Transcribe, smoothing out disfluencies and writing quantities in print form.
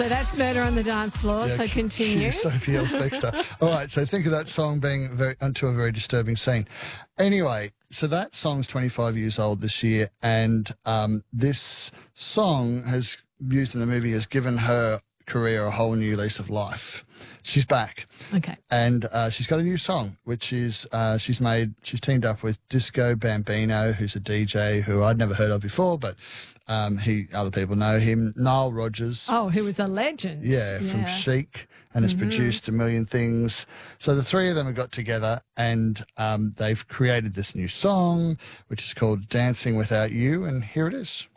So that's Murder on the Dance Floor. Yeah, So continue. Sophie Ellis-Bextor. All right, so think of that song being onto a very disturbing scene. Anyway, so that song's 25 years old this year, and this song has used in the movie has given her career a whole new lease of life. She's back. Okay. And she's got a new song, which is she's teamed up with Disco Bambino, who's a DJ who I'd never heard of before, but other people know him. Nile Rodgers. Oh, who was a legend. Yeah, from Chic, and has produced a million things. So the three of them have got together and they've created this new song, which is called Dancing Without You, and here it is.